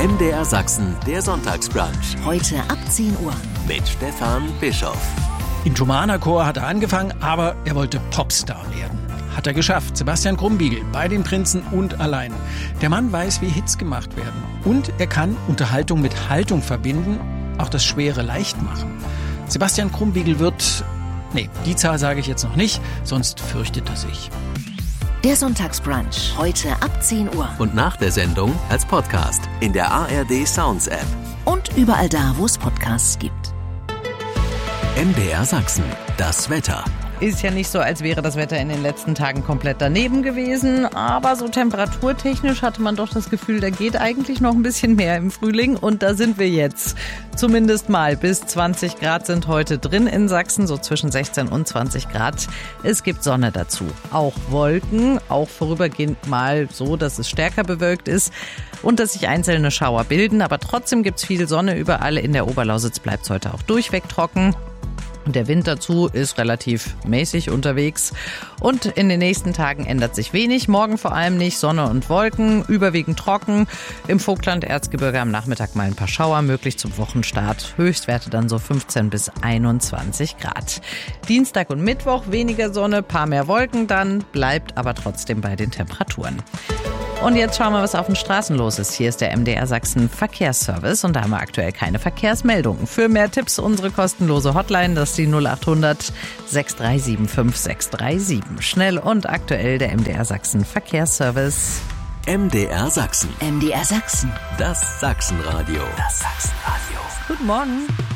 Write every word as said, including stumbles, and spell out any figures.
M D R Sachsen, der Sonntagsbrunch. Heute ab zehn Uhr. Mit Stefan Bischoff. Im Thomanerchor hat er angefangen, aber er wollte Popstar werden. Hat er geschafft. Sebastian Krumbiegel bei den Prinzen und allein. Der Mann weiß, wie Hits gemacht werden. Und er kann Unterhaltung mit Haltung verbinden, auch das Schwere leicht machen. Sebastian Krumbiegel wird... Nee, die Zahl sage ich jetzt noch nicht, sonst fürchtet er sich. Der Sonntagsbrunch. Heute ab zehn Uhr. Und nach der Sendung als Podcast in der A R D Sounds App. Und überall da, wo es Podcasts gibt. M D R Sachsen. Das Wetter. Ist ja nicht so, als wäre das Wetter in den letzten Tagen komplett daneben gewesen, aber so temperaturtechnisch hatte man doch das Gefühl, da geht eigentlich noch ein bisschen mehr im Frühling und da sind wir jetzt. Zumindest mal bis zwanzig Grad sind heute drin in Sachsen, so zwischen sechzehn und zwanzig Grad. Es gibt Sonne dazu, auch Wolken, auch vorübergehend mal so, dass es stärker bewölkt ist und dass sich einzelne Schauer bilden, aber trotzdem gibt es viel Sonne überall. In der Oberlausitz bleibt es heute auch durchweg trocken. Der Wind dazu ist relativ mäßig unterwegs und in den nächsten Tagen ändert sich wenig. Morgen vor allem nicht, Sonne und Wolken, überwiegend trocken. Im Vogtland, Erzgebirge am Nachmittag mal ein paar Schauer, möglich zum Wochenstart. Höchstwerte dann so fünfzehn bis einundzwanzig Grad. Dienstag und Mittwoch weniger Sonne, paar mehr Wolken dann, bleibt aber trotzdem bei den Temperaturen. Und jetzt schauen wir, was auf den Straßen los ist. Hier ist der M D R Sachsen Verkehrsservice und da haben wir aktuell keine Verkehrsmeldungen. Für mehr Tipps unsere kostenlose Hotline, das ist die null acht hundert sechs drei sieben fünf sechs drei sieben. Schnell und aktuell der M D R Sachsen Verkehrsservice. M D R Sachsen. M D R Sachsen. Das Sachsenradio. Das Sachsenradio. Guten Morgen.